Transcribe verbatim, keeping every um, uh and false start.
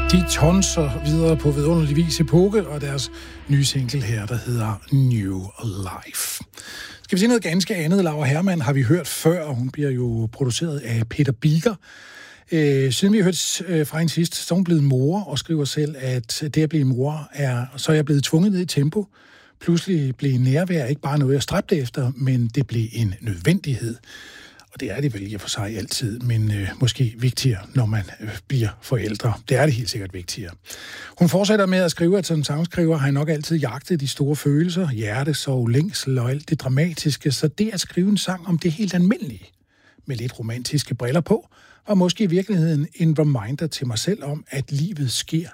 De tonser videre på vidunderlig vis Epoke, og deres nye single her, der hedder New Life. Skal vi se noget ganske andet? Laura Hermann har vi hørt før, og hun bliver jo produceret af Peter Biker. Øh, siden vi har hørt øh, fra hende sidst, så er hun blevet mor og skriver selv, at det at blive mor er, så er jeg blevet tvunget ned i tempo. Pludselig blev nærvær ikke bare noget, jeg stræbte efter, men det blev en nødvendighed. Og det er det vel i og for sig altid, men øh, måske vigtigere, når man øh, bliver forældre. Det er det helt sikkert vigtigere. Hun fortsætter med at skrive, at som sangskriver har jeg nok altid jagtet de store følelser, hjertesorg, længsel og alt det dramatiske, så det at skrive en sang om det helt almindelige, med lidt romantiske briller på, var måske i virkeligheden en reminder til mig selv om, at livet sker